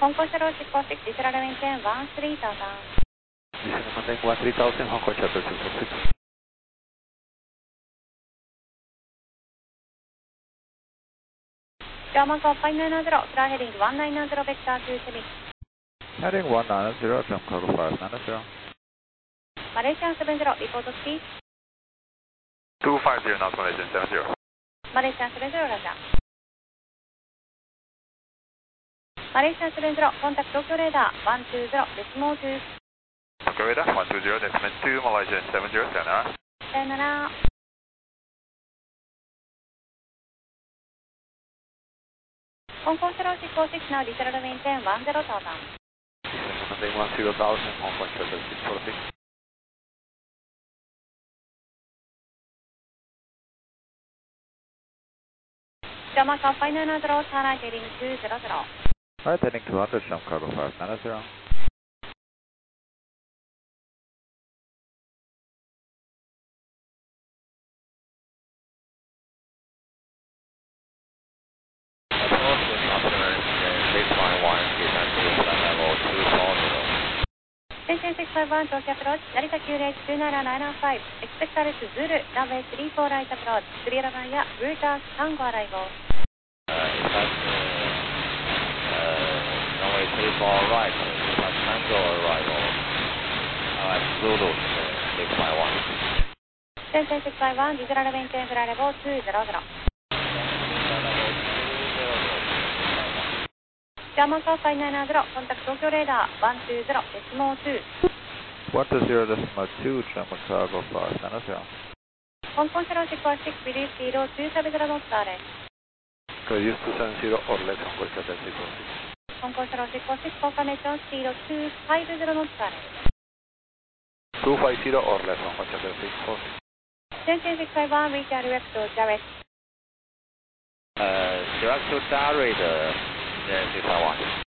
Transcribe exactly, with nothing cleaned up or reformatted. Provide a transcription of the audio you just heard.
香港シャロー執行席ディセラルメンテンいちさんゼロゼロ。 Descending one three thousand, Hong Kong Shuttle two four six. German Call five nine zero, clear heading one nine zero, vector two seven. Heading one nine zero, jump cargo five nine zero. Malaysian seven zero, report speed. two five zero, not Malaysian seven zero. Malaysian seven zero, roger. Malaysian seven zero, contact Tokyo radar one two zero, decimal two. Tokyo radar one two zero, decimal two, Malaysian seven zero, sayonara. さよなら。香港シャロー執行席のディセラルメンテンいちゼロ到達。 Descending one zero thousand, Hong Kong Shuttle six four six. German Call five nine zero, turn right heading two zero zero. Right heading two hundred, jump cargo five nine zero. Station six five one, Tokyo approach, Narita Q H two nine nine five, expect service Zulu, runway three four right approach, clear via Ruta Tango arrival. Uh, that's, uh, uh, runway three four right, that's Tango arrival. Uh, Zulu, uh, six five one. Station six five one, visual maintain flight level two zero zero. German Call five nine zero, contact Tokyo radar one two zero, decimal two. one two zero, decimal two, German cargo five nine zero. Hong Kong Shuttle six four six, release speed two seven zero knots R S. Reduce two seven zero or less, Hong Kong Shuttle six four six. Hong Kong Shuttle six four six, confirmation speed two five zero knots R S. two five zero or less, Hong Kong Shuttle six four six. Station six five one, reach direct to Jarrett. Uh, direct to Jarrett, uh, six five one.